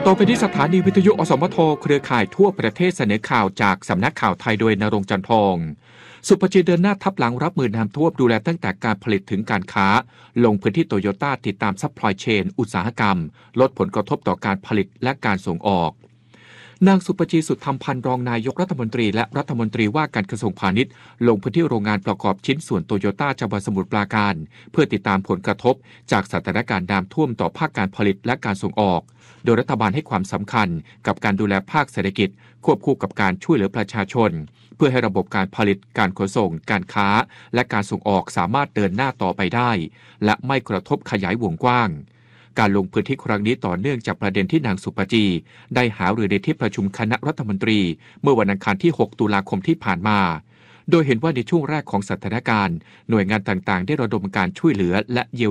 ต่อไปที่สถานีวิทยุอสมทเครือข่ายทั่วประเทศเสนอข่าวจากสำนักข่าวไทยโดยณรงค์จันทร์ทองสุภจิตเดินหน้าทับหลังรับมือน้ำท่วมดูแลตั้งแต่การผลิตถึงการค้าลงพื้นที่โตโยต้าติดตามซัพพลายเชนอุตสาหกรรมลดผลกระทบต่อการผลิตและการส่งออกนางสุปจีสุทธธรรมพันธ์รองนายกรัฐมนตรีและรัฐมนตรีว่าการกระทรวงพาณิชย์ลงพื้นที่โรงงานประกอบชิ้นส่วนโตโยต้าจังหวัดสมุทรปราการเพื่อติดตามผลกระทบจากสถานการณ์น้ำท่วมต่อภาคการผลิตและการส่งออกโดยรัฐบาลให้ความสำคัญกับการดูแลภาคเศรษฐกิจควบคู่กับการช่วยเหลือประชาชนเพื่อให้ระบบการผลิตการขนส่งการค้าและการส่งออกสามารถเดินหน้าต่อไปได้และไม่กระทบขยายวงกว้างการลงพื้นที่ครั้งนี้ต่อเนื่องจากประเด็นที่นางสุปจีได้หารือในที่ประชุมคณะรัฐมนตรีเมื่อวันอังคารที่ 6 ตุลาคมที่ผ่านมาโดยเห็นว่าในช่วงแรกของสถานการณ์หน่วยงานต่างๆได้ระดมการช่วยเหลือและเยียวยา